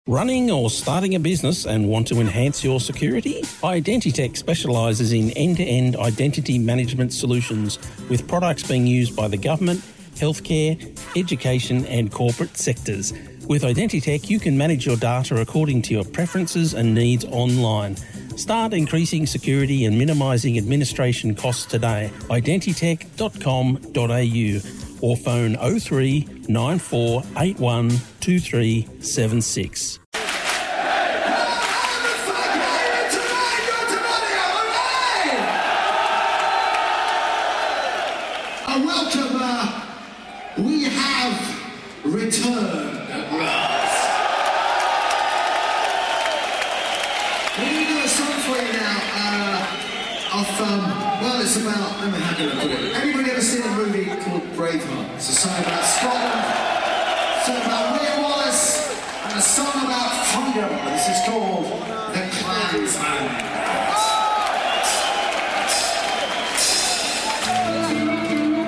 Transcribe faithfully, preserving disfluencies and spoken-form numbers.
Running or starting a business and want to enhance your security? Identitech specialises in end-to-end identity management solutions with products being used by the government, healthcare, education and corporate sectors. With Identitech, you can manage your data according to your preferences and needs online. Start increasing security and minimising administration costs today. identitech dot com dot a u or phone oh three nine four eight one two three seven six. Welcome, uh, we have returned at last. We're going to do a song for you now, uh, of, um, well, it's about, let me how can I put it? Everybody ever seen a movie called Braveheart? It's a song about Scotland, a song about William Wallace, and a song about freedom. This is called The Clansman.